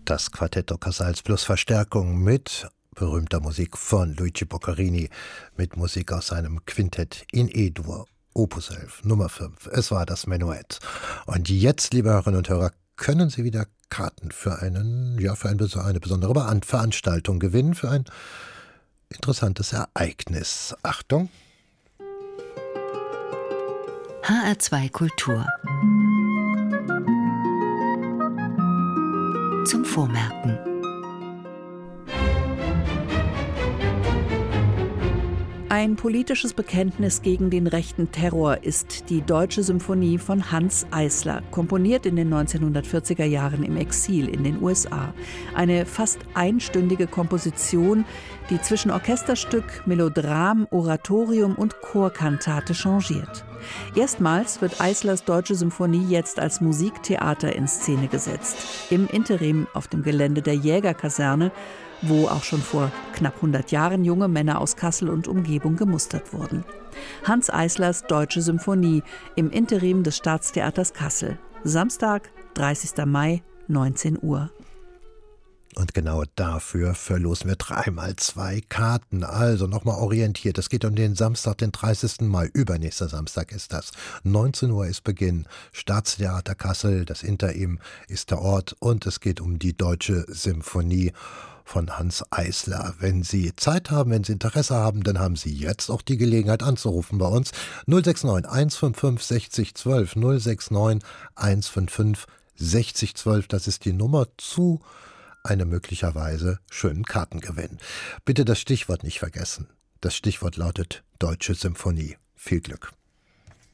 Das Quartetto Casals plus Verstärkung mit berühmter Musik von Luigi Boccherini, mit Musik aus seinem Quintett in E-Dur, Opus 11, Nummer 5. Es war das Menuett. Und jetzt, liebe Hörerinnen und Hörer, können Sie wieder Karten für eine besondere Veranstaltung gewinnen, für ein interessantes Ereignis. Achtung! HR2 Kultur. Zum Vormerken. Ein politisches Bekenntnis gegen den rechten Terror ist die Deutsche Symphonie von Hanns Eisler, komponiert in den 1940er Jahren im Exil in den USA. Eine fast einstündige Komposition, die zwischen Orchesterstück, Melodram, Oratorium und Chorkantate changiert. Erstmals wird Eislers Deutsche Symphonie jetzt als Musiktheater in Szene gesetzt, im Interim auf dem Gelände der Jägerkaserne, wo auch schon vor knapp 100 Jahren junge Männer aus Kassel und Umgebung gemustert wurden. Hanns Eislers Deutsche Symphonie im Interim des Staatstheaters Kassel. Samstag, 30. Mai, 19 Uhr. Und genau dafür verlosen wir 3x2 Karten. Also nochmal orientiert. Es geht um den Samstag, den 30. Mai. Übernächster Samstag ist das. 19 Uhr ist Beginn. Staatstheater Kassel, das Interim ist der Ort. Und es geht um die Deutsche Symphonie von Hanns Eisler. Wenn Sie Zeit haben, wenn Sie Interesse haben, dann haben Sie jetzt auch die Gelegenheit anzurufen bei uns. 069 155 60 12, 069 155 60 12. Das ist die Nummer zu einem möglicherweise schönen Kartengewinn. Bitte das Stichwort nicht vergessen. Das Stichwort lautet Deutsche Symphonie. Viel Glück.